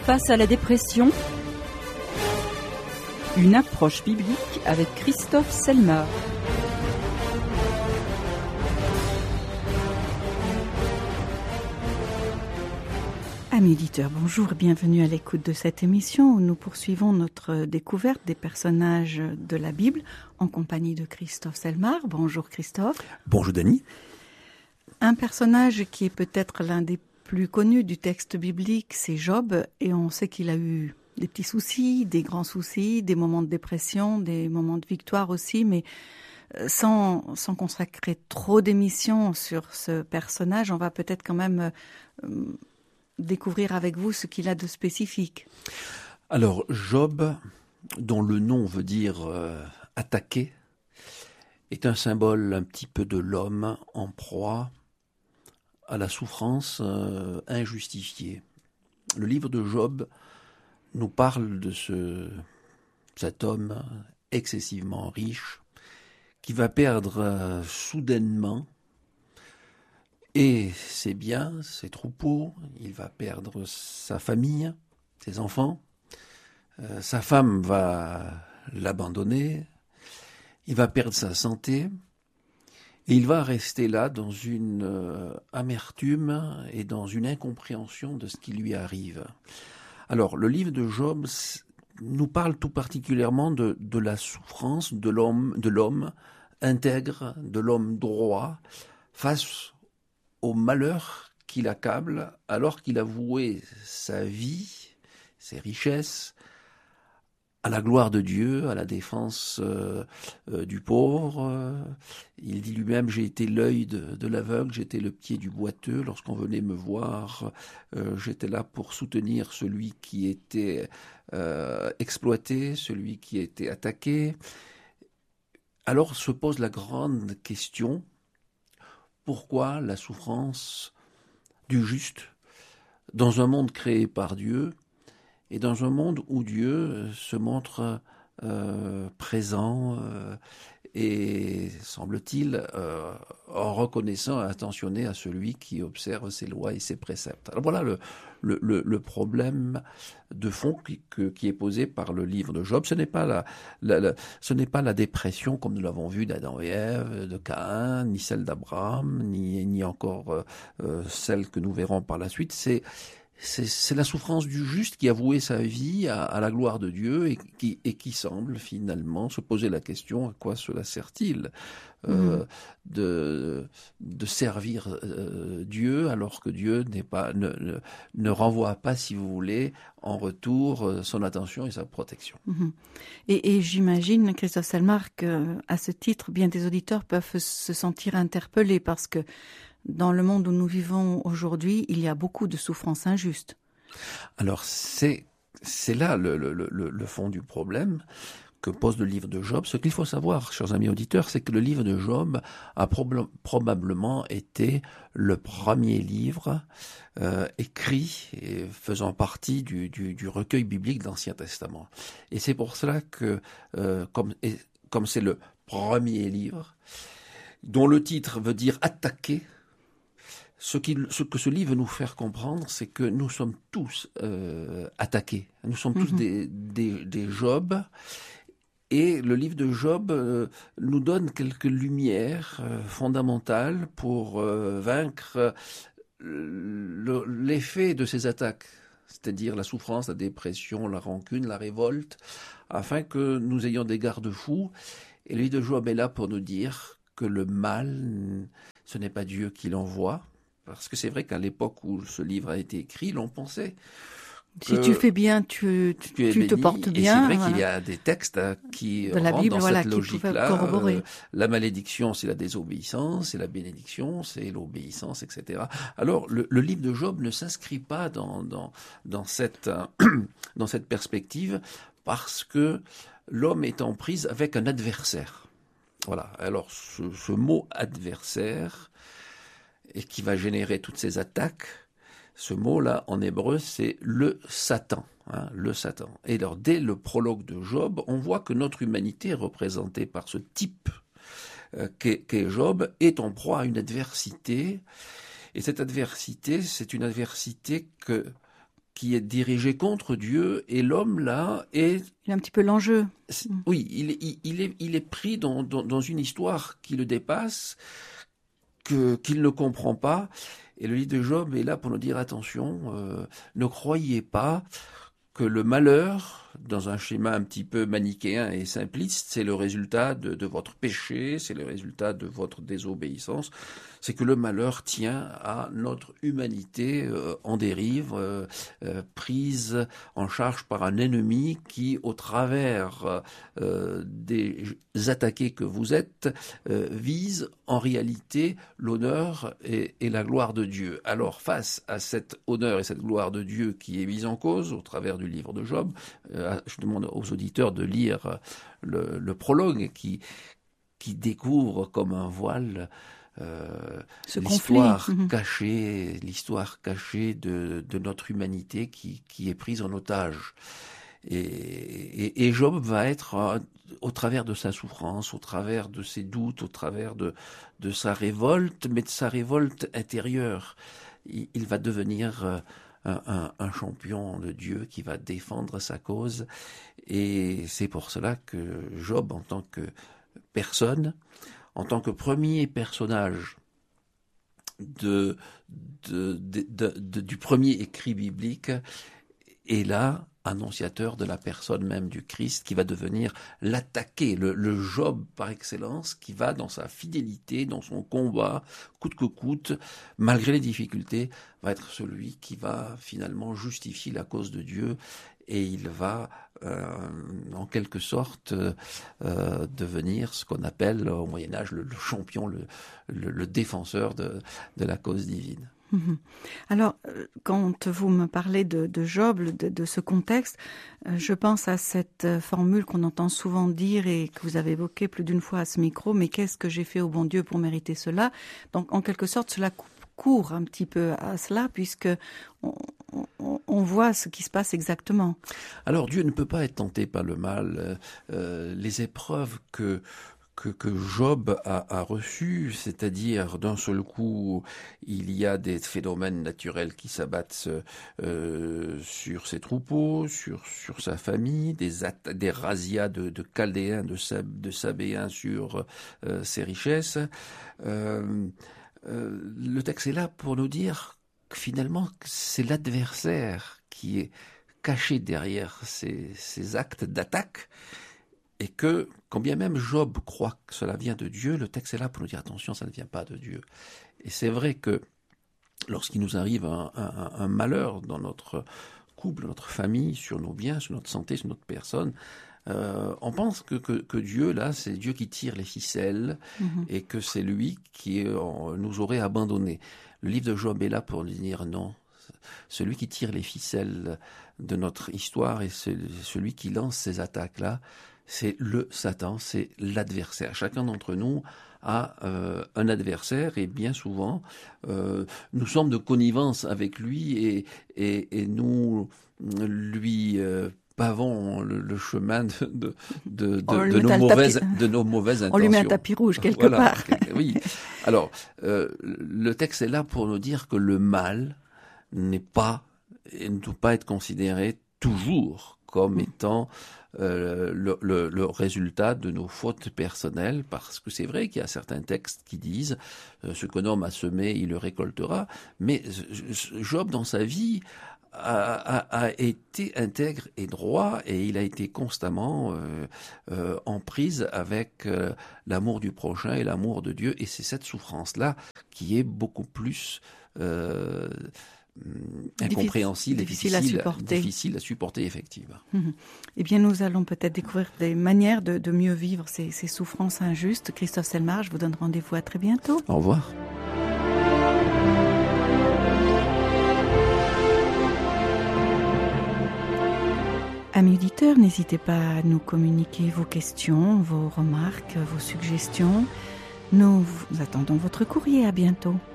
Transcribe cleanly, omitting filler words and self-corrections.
Face à la dépression, une approche biblique avec Christophe Selmar. Amis éditeurs, bonjour et bienvenue à l'écoute de cette émission où nous poursuivons notre découverte des personnages de la Bible en compagnie de Christophe Selmar. Bonjour Christophe. Bonjour Dany. Un personnage qui est peut-être l'un des plus connus du texte biblique, c'est Job, et on sait qu'il a eu des petits soucis, des grands soucis, des moments de dépression, des moments de victoire aussi, mais sans consacrer trop d'émissions sur ce personnage, on va peut-être quand même découvrir avec vous ce qu'il a de spécifique. Alors, Job, dont le nom veut dire attaqué, est un symbole un petit peu de l'homme en proie à la souffrance injustifiée. Le livre de Job nous parle de cet homme excessivement riche qui va perdre soudainement et ses biens, ses troupeaux, il va perdre sa famille, ses enfants, sa femme va l'abandonner, il va perdre sa santé, et il va rester là dans une amertume et dans une incompréhension de ce qui lui arrive. Alors, le livre de Job nous parle tout particulièrement de la souffrance de l'homme intègre, de l'homme droit, face au malheur qui l'accable, alors qu'il a voué sa vie, ses richesses, à la gloire de Dieu, à la défense du pauvre. Il dit lui-même, j'ai été l'œil de l'aveugle, j'étais le pied du boiteux. Lorsqu'on venait me voir, j'étais là pour soutenir celui qui était exploité, celui qui était attaqué. Alors se pose la grande question, pourquoi la souffrance du juste dans un monde créé par Dieu et dans un monde où Dieu se montre présent et, semble-t-il, reconnaissant et attentionné à celui qui observe ses lois et ses préceptes. Alors voilà le problème de fond qui est posé par le livre de Job. Ce n'est pas la dépression comme nous l'avons vu d'Adam et Ève, de Caïn, ni celle d'Abraham, ni encore celle que nous verrons par la suite. C'est la souffrance du juste qui a voué sa vie à la gloire de Dieu et qui semble finalement se poser la question à quoi cela sert-il de servir Dieu alors que Dieu ne renvoie pas, si vous voulez, en retour son attention et sa protection. Et j'imagine, Christophe Selmar, qu'à ce titre, bien des auditeurs peuvent se sentir interpellés parce que dans le monde où nous vivons aujourd'hui, il y a beaucoup de souffrances injustes. Alors c'est là le fond du problème que pose le livre de Job. Ce qu'il faut savoir, chers amis auditeurs, c'est que le livre de Job a probablement été le premier livre écrit et faisant partie du recueil biblique de l'Ancien Testament. Et c'est pour cela que, comme c'est le premier livre, dont le titre veut dire « attaquer », ce que ce livre veut nous faire comprendre, c'est que nous sommes tous attaqués. Nous sommes tous des Job. Et le livre de Job nous donne quelques lumières fondamentales pour vaincre l'effet de ces attaques, c'est-à-dire la souffrance, la dépression, la rancune, la révolte, afin que nous ayons des garde-fous. Et le livre de Job est là pour nous dire que le mal, ce n'est pas Dieu qui l'envoie. Parce que c'est vrai qu'à l'époque où ce livre a été écrit, l'on pensait que si tu fais bien, tu te portes bien. Et c'est vrai qu'il y a des textes qui de la rentrent Bible, dans cette logique-là. La malédiction, c'est la désobéissance, et la bénédiction, c'est l'obéissance, etc. Alors, le livre de Job ne s'inscrit pas dans cette perspective parce que l'homme est en prise avec un adversaire. Voilà. Alors, ce mot adversaire, et qui va générer toutes ces attaques, ce mot-là, en hébreu, c'est le Satan. Le Satan. Et alors, dès le prologue de Job, on voit que notre humanité est représentée par ce type qu'est Job, est en proie à une adversité. Et cette adversité, c'est une adversité qui est dirigé contre Dieu, et l'homme là est... Il y a un petit peu l'enjeu. Oui, il est pris dans une histoire qui le dépasse, qu'il ne comprend pas. Et le livre de Job est là pour nous dire attention, ne croyez pas que le malheur, dans un schéma un petit peu manichéen et simpliste, c'est le résultat de votre péché, c'est le résultat de votre désobéissance. C'est que le malheur tient à notre humanité en dérive, prise en charge par un ennemi qui, au travers des attaqués que vous êtes, vise en réalité l'honneur et la gloire de Dieu. Alors, face à cet honneur et cette gloire de Dieu qui est mise en cause au travers du livre de Job, je demande aux auditeurs de lire le prologue qui découvre comme un voile l'histoire cachée de notre humanité qui est prise en otage. Et Job va être, au travers de sa souffrance, au travers de ses doutes, au travers de sa révolte, mais de sa révolte intérieure, il va devenir un champion de Dieu qui va défendre sa cause. Et c'est pour cela que Job, en tant que personne, en tant que premier personnage du premier écrit biblique, est là, annonciateur de la personne même du Christ, qui va devenir l'attaqué, le Job par excellence, qui va dans sa fidélité, dans son combat, coûte que coûte, malgré les difficultés, va être celui qui va finalement justifier la cause de Dieu, et il va en quelque sorte devenir ce qu'on appelle au Moyen-Âge le champion, le défenseur de la cause divine. Alors, quand vous me parlez de Job, de ce contexte, je pense à cette formule qu'on entend souvent dire et que vous avez évoquée plus d'une fois à ce micro, mais qu'est-ce que j'ai fait au bon Dieu pour mériter cela? Donc, en quelque sorte, cela court un petit peu à cela, puisque on voit ce qui se passe exactement. Alors, Dieu ne peut pas être tenté par le mal. Les épreuves que Job a reçues, c'est-à-dire d'un seul coup, il y a des phénomènes naturels qui s'abattent sur ses troupeaux, sur sa famille, des razzias de Chaldéens, de Sabéens sur ses richesses. Le texte est là pour nous dire que finalement, c'est l'adversaire qui est caché derrière ces actes d'attaque, et que, quand bien même Job croit que cela vient de Dieu, le texte est là pour nous dire attention, ça ne vient pas de Dieu. Et c'est vrai que lorsqu'il nous arrive un malheur dans notre couple, notre famille, sur nos biens, sur notre santé, sur notre personne, on pense que Dieu, là, c'est Dieu qui tire les ficelles, et que c'est lui qui nous aurait abandonnés. Le livre de Job est là pour nous dire non. Celui qui tire les ficelles de notre histoire et celui qui lance ces attaques-là, c'est le Satan, c'est l'adversaire. Chacun d'entre nous a un adversaire, et bien souvent, nous sommes de connivence avec lui et nous lui pavons le chemin de nos mauvaises intentions. On lui met un tapis rouge quelque part. Oui. Alors, le texte est là pour nous dire que le mal ne doit pas être considéré toujours comme étant le résultat de nos fautes personnelles, parce que c'est vrai qu'il y a certains textes qui disent ce qu'un homme a semé, il le récoltera, mais Job, dans sa vie, a été intègre et droit, et il a été constamment en prise avec l'amour du prochain et l'amour de Dieu, et c'est cette souffrance-là qui est beaucoup plus incompréhensible, difficile à supporter, effectivement. Eh bien, nous allons peut-être découvrir des manières de mieux vivre ces souffrances injustes. Christophe Selmar, je vous donne rendez-vous à très bientôt. Au revoir. Amis auditeurs, n'hésitez pas à nous communiquer vos questions, vos remarques, vos suggestions. Nous attendons votre courrier. À bientôt.